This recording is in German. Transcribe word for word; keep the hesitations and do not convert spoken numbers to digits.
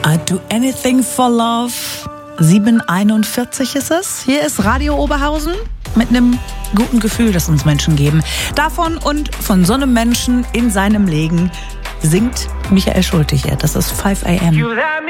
I'd do anything for love. sieben Uhr einundvierzig ist es. Hier ist Radio Oberhausen mit einem guten Gefühl, das uns Menschen geben. Davon und von so einem Menschen in seinem Leben singt Michael Schulte hier. Das ist five a m